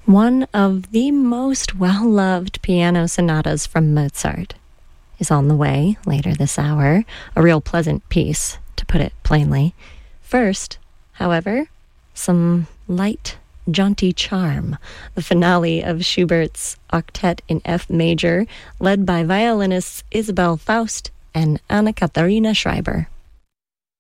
One of the most well-loved piano sonatas from Mozart is on the way later this hour. A real pleasant piece, to put it plainly. First, however, some light, jaunty charm, the finale of Schubert's Octet in F major, led by violinists Isabel Faust and Anna Katharina Schreiber.